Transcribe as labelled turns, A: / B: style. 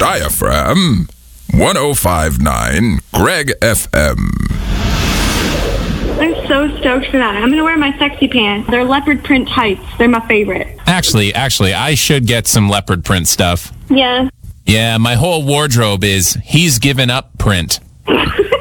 A: Diaphragm 1059 Greg FM.
B: I'm so stoked for that. I'm going to wear my sexy pants. They're leopard print tights. They're my favorite.
C: Actually, I should get some leopard print stuff.
B: Yeah.
C: Yeah, my whole wardrobe is he's given up print.